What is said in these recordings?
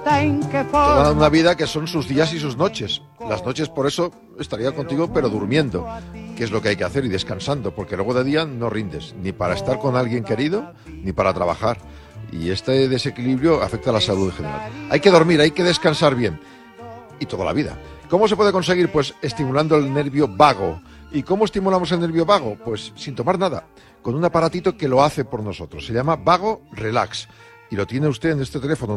Toda una vida que son sus días y sus noches. Las noches, por eso, estaría contigo, pero durmiendo, que es lo que hay que hacer, y descansando, porque luego de día no rindes, ni para estar con alguien querido, ni para trabajar. Y este desequilibrio afecta a la salud en general. Hay que dormir, hay que descansar bien. Y toda la vida. ¿Cómo se puede conseguir? Pues estimulando el nervio vago. ¿Y cómo estimulamos el nervio vago? Pues sin tomar nada, con un aparatito que lo hace por nosotros. Se llama Vago Relax. Y lo tiene usted en este teléfono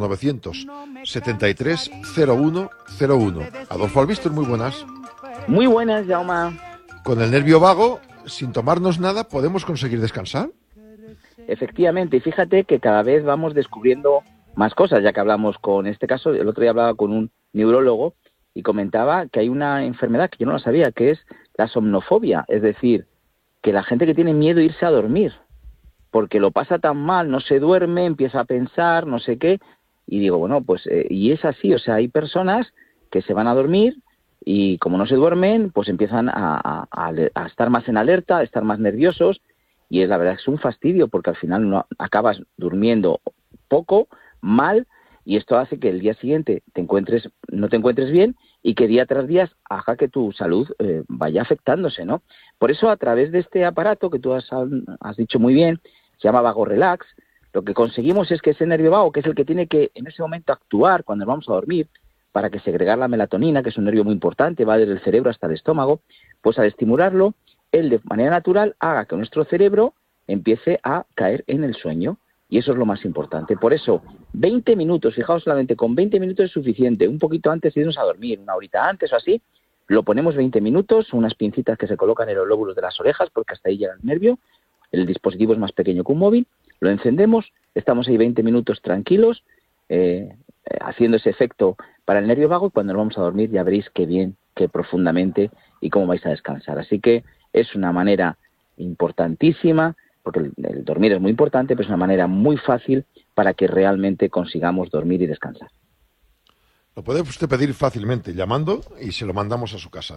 973-0101. Adolfo Albistur, muy buenas. Muy buenas, Jaume. Con el nervio vago, sin tomarnos nada, ¿podemos conseguir descansar? Efectivamente, y fíjate que cada vez vamos descubriendo más cosas, ya que hablamos con este caso, el otro día hablaba con un neurólogo y comentaba que hay una enfermedad que yo no la sabía, que es la somnofobia, es decir, que la gente que tiene miedo a irse a dormir, porque lo pasa tan mal, no se duerme, empieza a pensar, no sé qué, y digo, bueno, pues, y es así, o sea, hay personas que se van a dormir y como no se duermen, pues empiezan a estar más en alerta, a estar más nerviosos, y es la verdad, es un fastidio, porque al final no acabas durmiendo poco, mal, y esto hace que el día siguiente no te encuentres bien, y que día tras día haga que tu salud vaya afectándose, ¿no? Por eso, a través de este aparato que tú has dicho muy bien, se llama Vago Relax, lo que conseguimos es que ese nervio vago, que es el que tiene que en ese momento actuar cuando vamos a dormir, para que segregar la melatonina, que es un nervio muy importante, va desde el cerebro hasta el estómago, pues al estimularlo, él de manera natural haga que nuestro cerebro empiece a caer en el sueño. Y eso es lo más importante. Por eso, 20 minutos, fijaos, solamente con 20 minutos es suficiente. Un poquito antes de irnos a dormir, una horita antes o así, lo ponemos 20 minutos, unas pincitas que se colocan en los lóbulos de las orejas, porque hasta ahí llega el nervio. El dispositivo es más pequeño que un móvil, lo encendemos, estamos ahí 20 minutos tranquilos, haciendo ese efecto para el nervio vago, y cuando nos vamos a dormir ya veréis qué bien, qué profundamente y cómo vais a descansar. Así que es una manera importantísima, porque el dormir es muy importante, pero es una manera muy fácil para que realmente consigamos dormir y descansar. Lo puede usted pedir fácilmente llamando y se lo mandamos a su casa.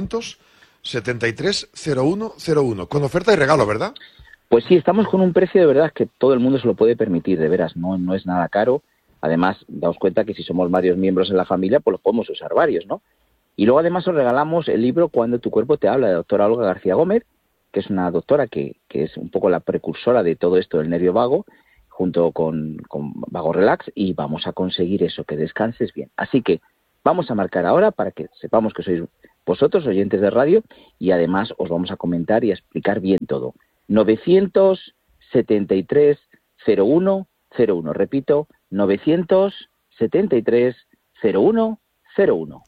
973-0101, con oferta y regalo, ¿verdad? Pues sí, estamos con un precio de verdad que todo el mundo se lo puede permitir, de veras, no es nada caro. Además, daos cuenta que si somos varios miembros en la familia, pues los podemos usar varios, ¿no? Y luego además os regalamos el libro Cuando tu cuerpo te habla, de la doctora Olga García Gómez, que es una doctora que es un poco la precursora de todo esto del nervio vago, junto con Vago Relax, y vamos a conseguir eso, que descanses bien. Así que vamos a marcar ahora para que sepamos que sois vosotros, oyentes de radio, y además os vamos a comentar y a explicar bien todo. 973-0101, repito, 973-0101.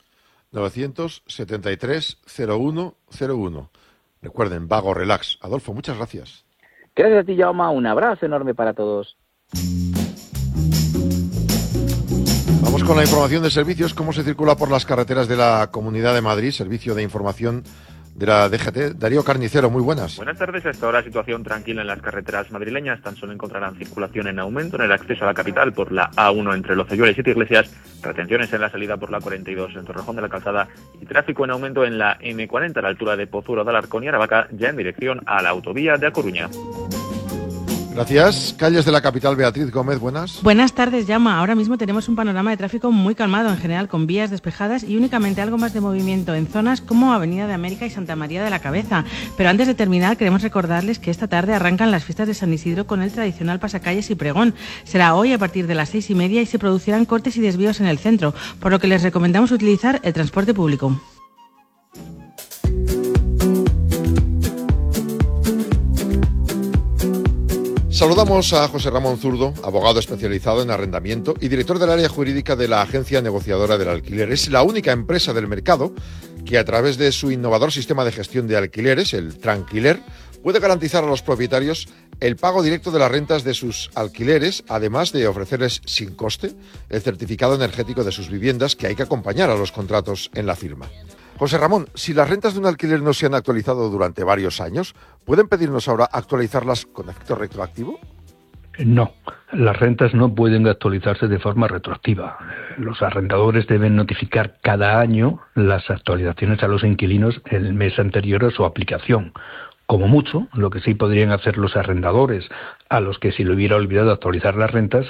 973-0101. Recuerden, Vago Relax. Adolfo, muchas gracias. Gracias a ti, Jaume. Un abrazo enorme para todos. Vamos con la información de servicios. ¿Cómo se circula por las carreteras de la Comunidad de Madrid? Servicio de información de la DGT. Darío Carnicero, muy buenas. Buenas tardes. Hasta ahora situación tranquila en las carreteras madrileñas. Tan solo encontrarán circulación en aumento en el acceso a la capital por la A1 entre Lozoyuela y Siete Iglesias, retenciones en la salida por la 42 en Torrejón de la Calzada y tráfico en aumento en la M40 a la altura de Pozuelo de Alarcón y Aravaca, ya en dirección a la autovía de A Coruña. Gracias. Calles de la capital, Beatriz Gómez, buenas. Buenas tardes, Llama. Ahora mismo tenemos un panorama de tráfico muy calmado en general, con vías despejadas y únicamente algo más de movimiento en zonas como Avenida de América y Santa María de la Cabeza. Pero antes de terminar, queremos recordarles que esta tarde arrancan las fiestas de San Isidro con el tradicional pasacalles y pregón. Será hoy a partir de las 6:30 y se producirán cortes y desvíos en el centro, por lo que les recomendamos utilizar el transporte público. Saludamos a José Ramón Zurdo, abogado especializado en arrendamiento y director del área jurídica de la Agencia Negociadora del Alquiler. Es la única empresa del mercado que, a través de su innovador sistema de gestión de alquileres, el Tranquiler, puede garantizar a los propietarios el pago directo de las rentas de sus alquileres, además de ofrecerles sin coste el certificado energético de sus viviendas, que hay que acompañar a los contratos en la firma. José Ramón, si las rentas de un alquiler no se han actualizado durante varios años, ¿pueden pedirnos ahora actualizarlas con efecto retroactivo? No, las rentas no pueden actualizarse de forma retroactiva. Los arrendadores deben notificar cada año las actualizaciones a los inquilinos el mes anterior a su aplicación. Como mucho, lo que sí podrían hacer los arrendadores, a los que se le hubiera olvidado actualizar las rentas,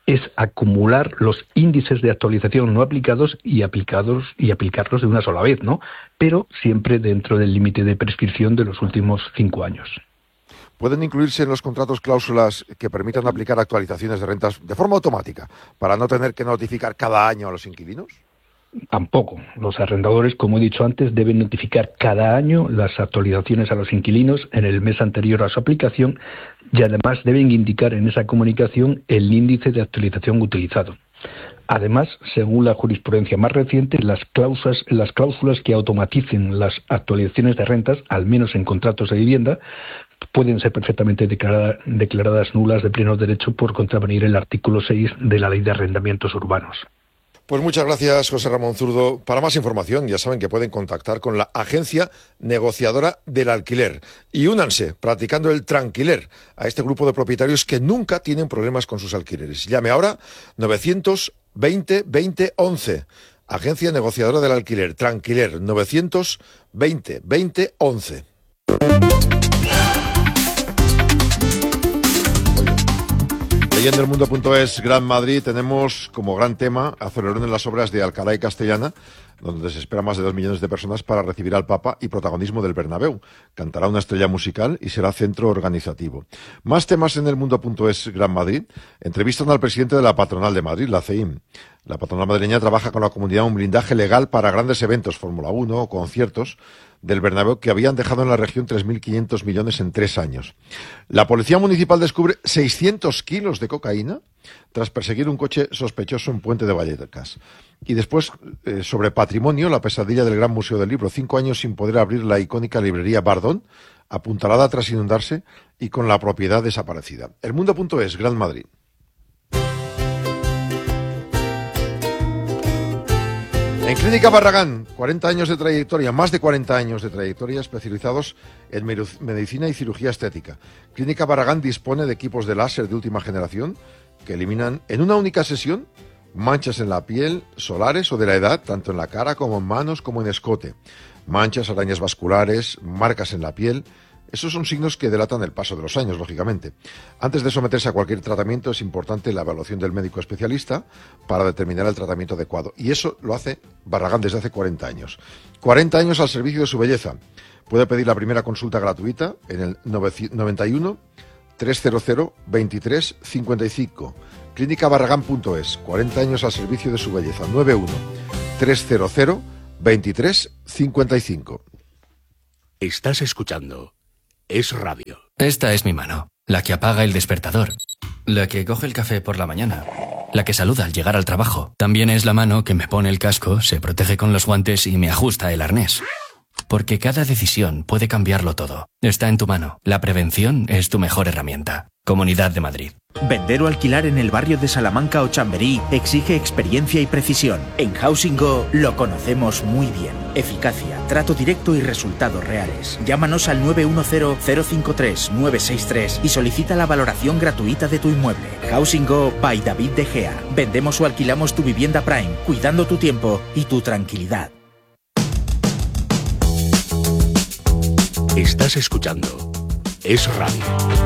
es acumular los índices de actualización no aplicados y aplicarlos de una sola vez, ¿no? Pero siempre dentro del límite de prescripción de los últimos 5 años. ¿Pueden incluirse en los contratos cláusulas que permitan aplicar actualizaciones de rentas de forma automática para no tener que notificar cada año a los inquilinos? Tampoco. Los arrendadores, como he dicho antes, deben notificar cada año las actualizaciones a los inquilinos en el mes anterior a su aplicación y además deben indicar en esa comunicación el índice de actualización utilizado. Además, según la jurisprudencia más reciente, las cláusulas que automaticen las actualizaciones de rentas, al menos en contratos de vivienda, pueden ser perfectamente declaradas nulas de pleno derecho por contravenir el artículo 6 de la Ley de Arrendamientos Urbanos. Pues muchas gracias, José Ramón Zurdo. Para más información, ya saben que pueden contactar con la Agencia Negociadora del Alquiler. Y únanse, practicando el tranquiler, a este grupo de propietarios que nunca tienen problemas con sus alquileres. Llame ahora 920 20 11. Agencia Negociadora del Alquiler, Tranquiler, 920 20 11. Leyendo el mundo.es Gran Madrid, tenemos como gran tema acelerón en las obras de Alcalá y Castellana, donde se espera más de 2 millones de personas para recibir al Papa y protagonismo del Bernabéu. Cantará una estrella musical y será centro organizativo. Más temas en el mundo.es Gran Madrid. Entrevistan al presidente de la Patronal de Madrid, la CEIM. La patronal madrileña trabaja con la comunidad un blindaje legal para grandes eventos, Fórmula 1 o conciertos del Bernabéu, que habían dejado en la región 3.500 millones en 3 años. La Policía Municipal descubre 600 kilos de cocaína tras perseguir un coche sospechoso en Puente de Vallecas. Y después, sobre patrimonio, la pesadilla del Gran Museo del Libro. 5 años sin poder abrir la icónica librería Bardón, apuntalada tras inundarse y con la propiedad desaparecida. El mundo.es, Gran Madrid. En Clínica Barragán, 40 años de trayectoria, más de 40 años de trayectoria, especializados en medicina y cirugía estética. Clínica Barragán dispone de equipos de láser de última generación que eliminan en una única sesión manchas en la piel, solares o de la edad, tanto en la cara como en manos como en escote. Manchas, arañas vasculares, marcas en la piel. Esos son signos que delatan el paso de los años, lógicamente. Antes de someterse a cualquier tratamiento es importante la evaluación del médico especialista para determinar el tratamiento adecuado. Y eso lo hace Barragán desde hace 40 años. 40 años al servicio de su belleza. Puede pedir la primera consulta gratuita en el 91 300 23 55. Clínicabarragán.es. 40 años al servicio de su belleza. 91 300 23 55. Estás escuchando Es Radio. Esta es mi mano, la que apaga el despertador, la que coge el café por la mañana, la que saluda al llegar al trabajo. También es la mano que me pone el casco, se protege con los guantes y me ajusta el arnés. Porque cada decisión puede cambiarlo todo. Está en tu mano. La prevención es tu mejor herramienta. Comunidad de Madrid. Vender o alquilar en el barrio de Salamanca o Chamberí exige experiencia y precisión. En Housing Go lo conocemos muy bien. Eficacia, trato directo y resultados reales. Llámanos al 910-053-963 y solicita la valoración gratuita de tu inmueble. Housing Go by David De Gea. Vendemos o alquilamos tu vivienda Prime, cuidando tu tiempo y tu tranquilidad. Estás escuchando Es Radio.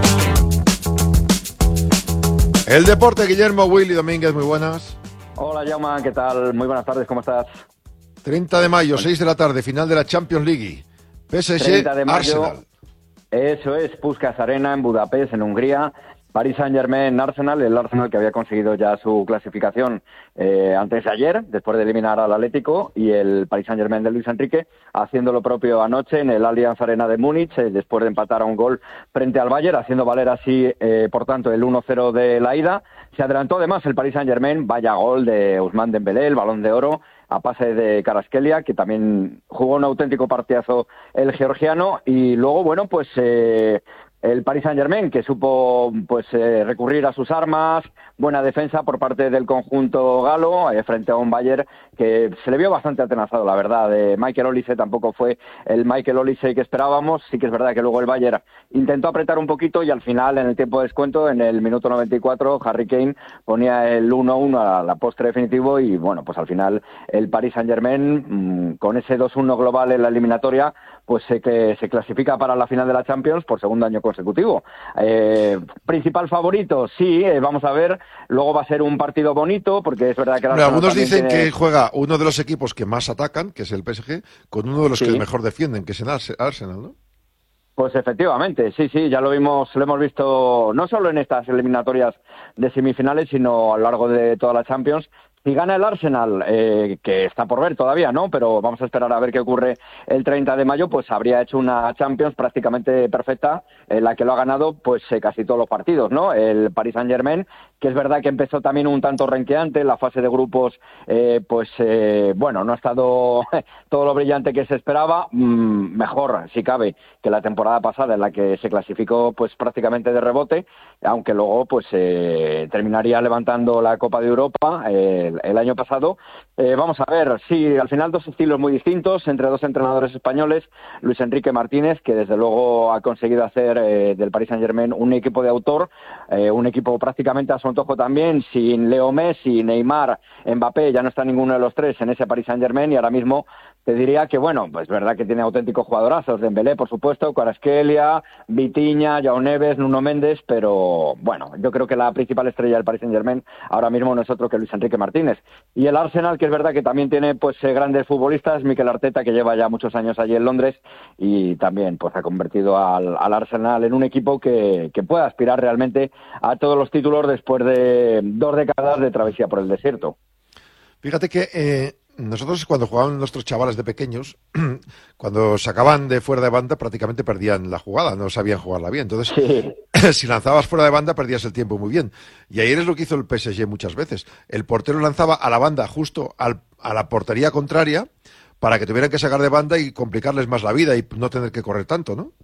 El deporte, Guillermo Willy Domínguez, muy buenas. Hola, Jaume, ¿qué tal? Muy buenas tardes, ¿cómo estás? 30 de mayo, 6 de la tarde, final de la Champions League. PSG, 30 de mayo, Arsenal. Eso es, Puskás Arena en Budapest, en Hungría. Paris Saint-Germain, Arsenal, el Arsenal que había conseguido ya su clasificación antes de ayer, después de eliminar al Atlético, y el Paris Saint-Germain de Luis Enrique haciendo lo propio anoche en el Allianz Arena de Múnich, después de empatar a un gol frente al Bayern, haciendo valer así, por tanto, el 1-0 de la ida. Se adelantó además el Paris Saint-Germain, vaya gol de Ousmane Dembélé, el Balón de Oro, a pase de Kvaratskhelia, que también jugó un auténtico partidazo el georgiano, y luego, bueno, pues el Paris Saint-Germain, que supo recurrir a sus armas, buena defensa por parte del conjunto galo, frente a un Bayern que se le vio bastante atenazado, la verdad. Michael Olise tampoco fue el Michael Olise que esperábamos. Sí que es verdad que luego el Bayern intentó apretar un poquito y al final, en el tiempo de descuento, en el minuto 94, Harry Kane ponía el 1-1 a la postre definitivo y, bueno, pues al final el Paris Saint-Germain, con ese 2-1 global en la eliminatoria, pues que se clasifica para la final de la Champions por segundo año consecutivo. Principal favorito, sí, vamos a ver. Luego va a ser un partido bonito, porque es verdad que... Algunos dicen que juega uno de los equipos que más atacan, que es el PSG, con uno de los que mejor defienden, que es el Arsenal, ¿no? Pues efectivamente, sí, ya lo hemos visto no solo en estas eliminatorias de semifinales, sino a lo largo de toda la Champions. Si gana el Arsenal, que está por ver todavía, ¿no? Pero vamos a esperar a ver qué ocurre el 30 de mayo, pues habría hecho una Champions prácticamente perfecta, en la que lo ha ganado pues casi todos los partidos, ¿no? El Paris Saint-Germain, que es verdad que empezó también un tanto renqueante, la fase de grupos, bueno, no ha estado todo lo brillante que se esperaba, mejor, si cabe, que la temporada pasada, en la que se clasificó pues prácticamente de rebote, aunque luego pues terminaría levantando la Copa de Europa el año pasado. Vamos a ver, sí, al final dos estilos muy distintos entre dos entrenadores españoles, Luis Enrique Martínez, que desde luego ha conseguido hacer del Paris Saint-Germain un equipo de autor, un equipo prácticamente a su antojo también, sin Leo Messi, Neymar, Mbappé, ya no está ninguno de los tres en ese Paris Saint-Germain, y ahora mismo te diría que, bueno, pues verdad que tiene auténticos jugadorazos, Dembélé, por supuesto, Kvaratskhelia, Vitinha, João Neves, Nuno Méndez, pero bueno, yo creo que la principal estrella del Paris Saint-Germain ahora mismo no es otro que Luis Enrique Martínez. Y el Arsenal, que es verdad que también tiene pues grandes futbolistas, Mikel Arteta, que lleva ya muchos años allí en Londres, y también pues ha convertido al Arsenal en un equipo que pueda aspirar realmente a todos los títulos después de 2 décadas de travesía por el desierto. Fíjate que nosotros cuando jugaban nuestros chavales de pequeños, cuando sacaban de fuera de banda prácticamente perdían la jugada, no sabían jugarla bien. Entonces, si lanzabas fuera de banda perdías el tiempo muy bien. Y ayer es lo que hizo el PSG muchas veces. El portero lanzaba a la banda justo a la portería contraria para que tuvieran que sacar de banda y complicarles más la vida y no tener que correr tanto, ¿no?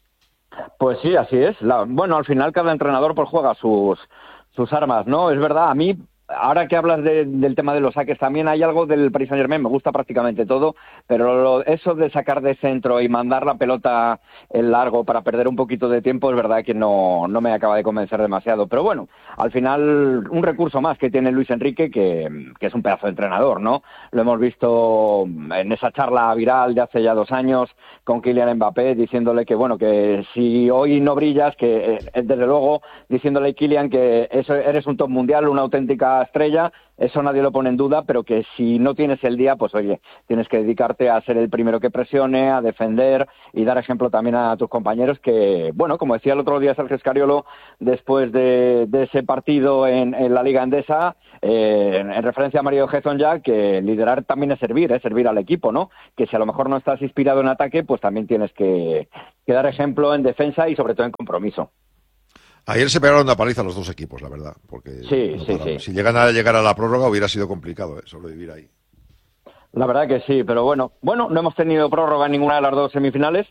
Pues sí, así es. Bueno, al final cada entrenador pues juega sus armas, ¿no? Es verdad, a mí... Ahora que hablas del tema de los saques, también hay algo del Paris Saint-Germain, me gusta prácticamente todo, pero eso de sacar de centro y mandar la pelota en largo para perder un poquito de tiempo es verdad que no me acaba de convencer demasiado. Pero bueno, al final un recurso más que tiene Luis Enrique, que es un pedazo de entrenador, ¿no? Lo hemos visto en esa charla viral de hace ya 2 años con Kylian Mbappé, diciéndole que bueno, que si hoy no brillas, que desde luego diciéndole a Kylian que eres un top mundial, una auténtica estrella, eso nadie lo pone en duda, pero que si no tienes el día, pues oye, tienes que dedicarte a ser el primero que presione, a defender y dar ejemplo también a tus compañeros que, bueno, como decía el otro día Sergio Scariolo, después de ese partido en la Liga Endesa, en referencia a Mario Getson ya, que liderar también es servir al equipo, ¿no? Que si a lo mejor no estás inspirado en ataque, pues también tienes que dar ejemplo en defensa y sobre todo en compromiso. Ayer se pegaron una paliza los dos equipos, la verdad, porque sí. Si llegan a llegar a la prórroga hubiera sido complicado sobrevivir ahí. La verdad que sí, pero bueno, no hemos tenido prórroga en ninguna de las 2 semifinales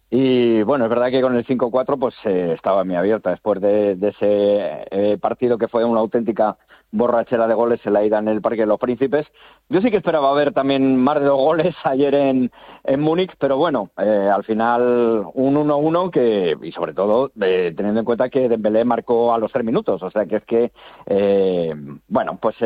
y bueno, es verdad que con el 5-4 pues estaba muy abierta después de ese partido que fue una auténtica borrachera de goles en la ida en el Parque de los Príncipes. Yo sí que esperaba ver también más de 2 goles ayer en Múnich, pero bueno, al final un 1-1 que, y sobre todo teniendo en cuenta que Dembélé marcó a los 3 minutos, o sea que es que, bueno, pues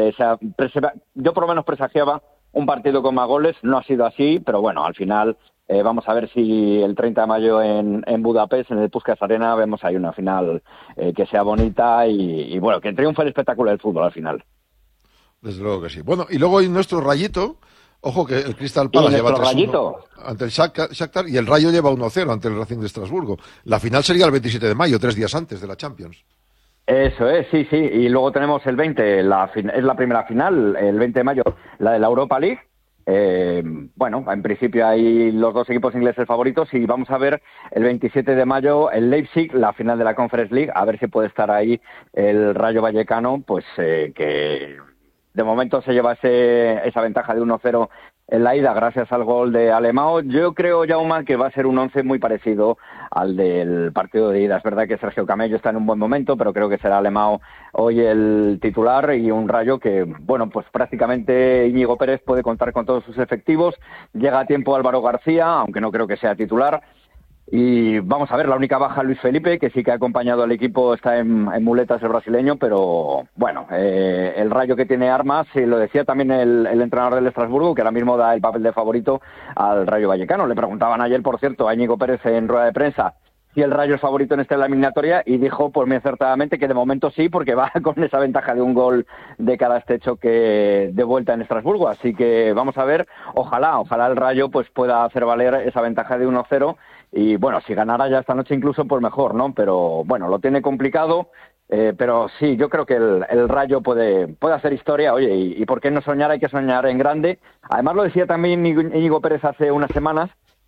yo por lo menos presagiaba un partido con más goles, no ha sido así, pero bueno, al final vamos a ver si el 30 de mayo en Budapest, en el Puskás Arena, vemos ahí una final que sea bonita y bueno, que triunfe el espectáculo del fútbol al final. Desde luego que sí. Bueno, y luego hay nuestro Rayito, ojo que el Crystal Palace lleva 3-1 ante el Shakhtar y el Rayo lleva 1-0 ante el Racing de Estrasburgo. La final sería el 27 de mayo, 3 días antes de la Champions. Eso es, sí, y luego tenemos el 20, es la primera final, el 20 de mayo, la de la Europa League. Bueno, en principio hay los 2 equipos ingleses favoritos y vamos a ver el 27 de mayo el Leipzig, la final de la Conference League, a ver si puede estar ahí el Rayo Vallecano, pues que de momento se lleva esa ventaja de 1-0 en la ida gracias al gol de Alemão. Yo creo, Jaume, que va a ser un 11 muy parecido al del partido de ida. Es verdad que Sergio Camello está en un buen momento, pero creo que será Alemão hoy el titular y un Rayo que, bueno, pues prácticamente Íñigo Pérez puede contar con todos sus efectivos. Llega a tiempo Álvaro García, aunque no creo que sea titular. Y vamos a ver, la única baja Luis Felipe, que sí que ha acompañado al equipo, está en muletas el brasileño, pero bueno, el Rayo que tiene armas, lo decía también el entrenador del Estrasburgo, que ahora mismo da el papel de favorito al Rayo Vallecano. Le preguntaban ayer, por cierto, a Íñigo Pérez en rueda de prensa si el Rayo es favorito en esta eliminatoria, y dijo pues muy acertadamente que de momento sí, porque va con esa ventaja de un gol de cada este choque de vuelta en Estrasburgo. Así que vamos a ver, ojalá el Rayo pues pueda hacer valer esa ventaja de 1-0, y bueno, si ganara ya esta noche incluso pues mejor, ¿no? Pero bueno, lo tiene complicado. Pero sí, yo creo que el Rayo puede hacer historia. Oye, y por qué no soñar, hay que soñar en grande. Además lo decía también Íñigo Pérez hace unas semanas,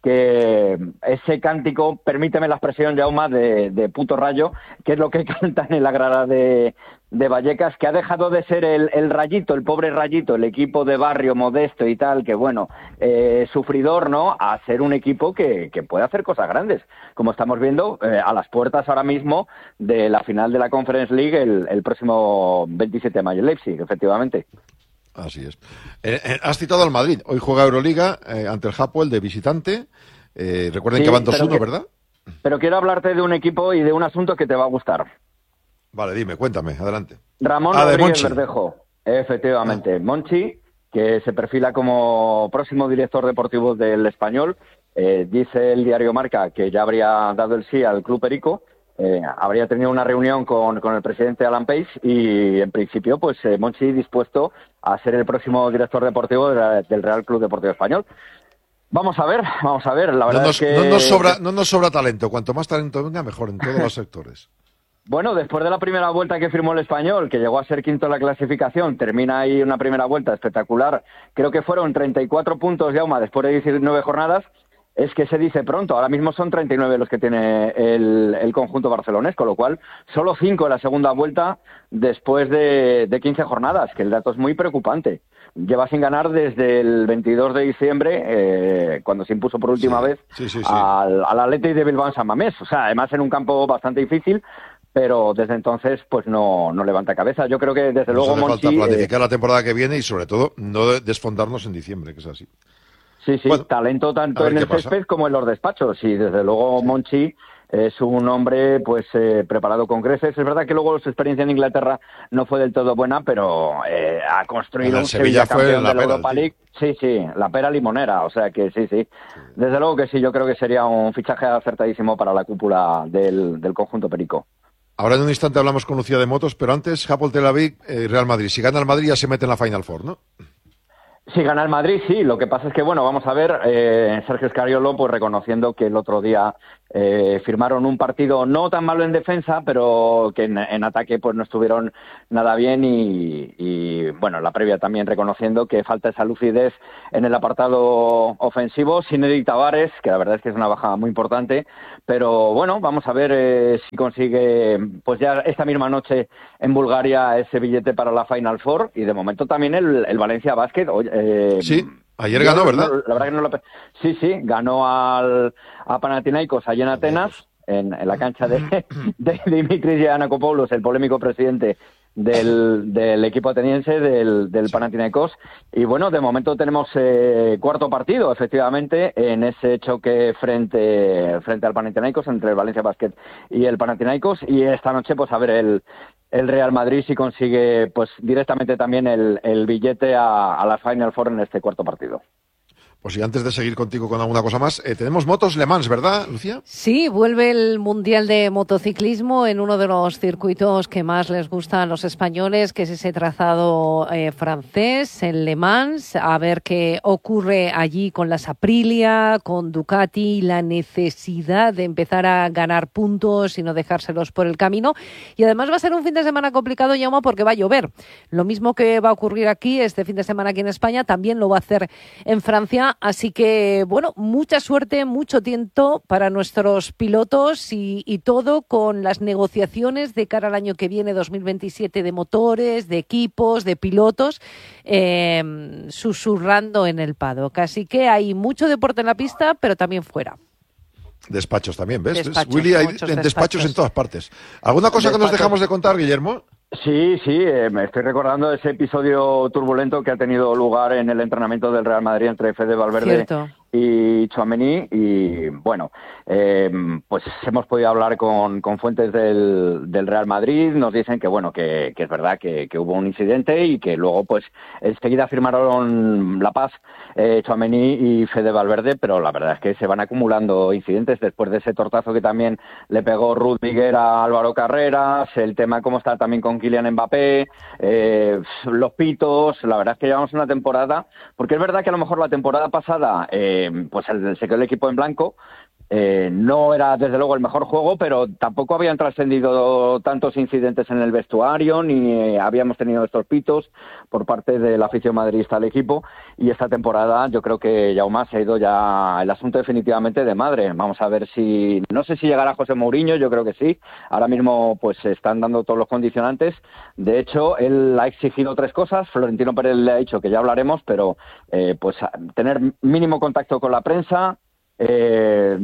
que ese cántico, permíteme la expresión, Jaume, de puto Rayo, que es lo que cantan en la grada de Vallecas, que ha dejado de ser el Rayito, el pobre Rayito, el equipo de barrio modesto y tal, que bueno, sufridor, ¿no?, a ser un equipo que puede hacer cosas grandes, como estamos viendo a las puertas ahora mismo de la final de la Conference League el próximo 27 de mayo en Leipzig, efectivamente. Así es. Has citado al Madrid. Hoy juega Euroliga ante el Hapoel de visitante. Recuerden Sí, que van 2-1, ¿verdad? Pero quiero hablarte de un equipo y de un asunto que te va a gustar. Vale, dime, cuéntame, adelante. Ramón Rodríguez Verdejo, efectivamente. Monchi, que se perfila como próximo director deportivo del Español. Dice el diario Marca que ya habría dado el sí al Club Perico. Habría tenido una reunión con el presidente Alan Pace, y en principio pues Monchi dispuesto a ser el próximo director deportivo del Real Club Deportivo Español. Vamos a ver, la verdad es que no nos sobra talento, cuanto más talento venga mejor en todos los sectores. Bueno, después de la primera vuelta que firmó el Español, que llegó a ser quinto en la clasificación, termina ahí una primera vuelta espectacular. Creo que fueron 34 puntos, Jaume, después de 19 jornadas. Es que se dice pronto, ahora mismo son 39 los que tiene el conjunto barcelonés, con lo cual solo 5 en la segunda vuelta después de 15 jornadas, que el dato es muy preocupante. Lleva sin ganar desde el 22 de diciembre, cuando se impuso por última vez al Athletic de Bilbao en San Mamés. O sea, además en un campo bastante difícil, pero desde entonces pues no levanta cabeza. Yo creo que desde luego Monchi... falta planificar la temporada que viene y sobre todo no desfondarnos en diciembre, que es así. Sí, bueno, talento tanto en el césped como en los despachos, y desde luego Monchi es un hombre pues preparado con creces. Es verdad que luego su experiencia en Inglaterra no fue del todo buena, pero ha construido un Sevilla campeón de la Europa League. Sí, la pera limonera, o sea que sí. Desde luego que sí, yo creo que sería un fichaje acertadísimo para la cúpula del conjunto perico. Ahora en un instante hablamos con Lucía de Motos, pero antes Hapoel Tel Aviv, Real Madrid. Si gana el Madrid ya se mete en la Final Four, ¿no? Si gana el Madrid, sí. Lo que pasa es que, bueno, vamos a ver, Sergio Scariolo, pues reconociendo que el otro día firmaron un partido no tan malo en defensa, pero que en ataque pues no estuvieron nada bien, y bueno, la previa también reconociendo que falta esa lucidez en el apartado ofensivo, sin Eric Tavares, que la verdad es que es una baja muy importante, pero bueno, vamos a ver si consigue pues ya esta misma noche en Bulgaria ese billete para la Final Four, y de momento también el Valencia Basket. Sí. Ayer ganó, ¿verdad? La verdad que no lo... Sí, ganó a Panathinaikos allí en Atenas, en la cancha de Dimitris Giannakopoulos, el polémico presidente del equipo ateniense del Panathinaikos. Y bueno, de momento tenemos cuarto partido, efectivamente, en ese choque frente al Panathinaikos, entre el Valencia Basket y el Panathinaikos. Y esta noche, pues a ver el Real Madrid si consigue pues directamente también el billete a la Final Four en este cuarto partido. Pues y antes de seguir contigo con alguna cosa más, tenemos motos Le Mans, ¿verdad, Lucía? Sí, vuelve el Mundial de Motociclismo en uno de los circuitos que más les gustan a los españoles, que es ese trazado francés, en Le Mans. A ver qué ocurre allí con las Aprilia, con Ducati, la necesidad de empezar a ganar puntos y no dejárselos por el camino. Y además va a ser un fin de semana complicado, Jaume, porque va a llover. Lo mismo que va a ocurrir aquí este fin de semana aquí en España, también lo va a hacer en Francia. Así que, bueno, mucha suerte, mucho tiempo para nuestros pilotos y todo con las negociaciones de cara al año que viene, 2027, de motores, de equipos, de pilotos, susurrando en el paddock. Así que hay mucho deporte en la pista, pero también fuera. Despachos también, ¿ves? Willy, hay despachos en todas partes. ¿Alguna cosa que nos dejamos de contar, Guillermo? Sí, me estoy recordando ese episodio turbulento que ha tenido lugar en el entrenamiento del Real Madrid entre Fede Valverde y Tchouaméni, y bueno, pues hemos podido hablar con fuentes del Real Madrid. Nos dicen que bueno, que es verdad que hubo un incidente y que luego pues enseguida firmaron la paz Tchouaméni y Fede Valverde, pero la verdad es que se van acumulando incidentes después de ese tortazo que también le pegó Rudiger a Álvaro Carreras, el tema cómo está también con Kylian Mbappé, los pitos. La verdad es que llevamos una temporada, porque es verdad que a lo mejor la temporada pasada pues se quedó el equipo en blanco. No era desde luego el mejor juego, pero tampoco habían trascendido tantos incidentes en el vestuario, ni habíamos tenido estos pitos por parte de la afición madridista al equipo, y esta temporada yo creo que Jaume se ha ido ya el asunto definitivamente de madre. Vamos a ver si, no sé si llegará José Mourinho, yo creo que sí. Ahora mismo pues se están dando todos los condicionantes. De hecho, él ha exigido 3 cosas. Florentino Pérez le ha dicho que ya hablaremos, pero pues tener mínimo contacto con la prensa, tener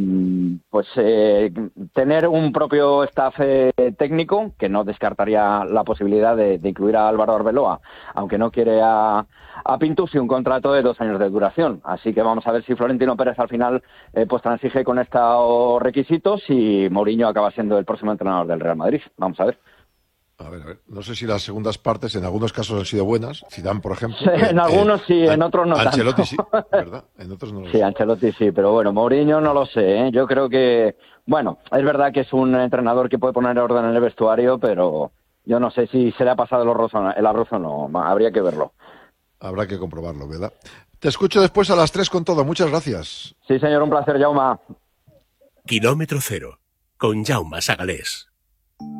un propio staff técnico, que no descartaría la posibilidad de incluir a Álvaro Arbeloa, aunque no quiere a Pintus, y un contrato de 2 años de duración. Así que vamos a ver si Florentino Pérez al final pues transige con estos requisitos y Mourinho acaba siendo el próximo entrenador del Real Madrid. Vamos a ver. A ver. No sé si las segundas partes en algunos casos han sido buenas. Zidane, por ejemplo. Sí, en algunos sí, en otros no tanto. Ancelotti sí, ¿verdad? En otros no lo sé. Sí, Ancelotti sí, pero bueno, Mourinho no lo sé, ¿eh? Yo creo que, bueno, es verdad que es un entrenador que puede poner orden en el vestuario, pero yo no sé si se le ha pasado el arroz o no. Habría que verlo. Habrá que comprobarlo, ¿verdad? Te escucho después a las 3 con todo. Muchas gracias. Sí, señor, un placer, Jaume. Kilómetro Cero, con Jaume Sagalés.